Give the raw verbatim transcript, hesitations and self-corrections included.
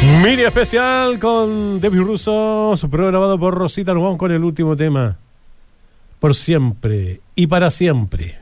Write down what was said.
Mini especial con Debbie Russo, programado por Rosita Lugón con el último tema. Por siempre y para siempre.